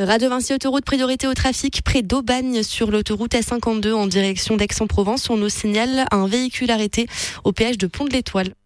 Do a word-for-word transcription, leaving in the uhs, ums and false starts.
Radio Vinci Autoroute, priorité au trafic près d'Aubagne sur l'autoroute A cinquante-deux en direction d'Aix-en-Provence. On nous signale un véhicule arrêté au péage de Pont de l'Étoile.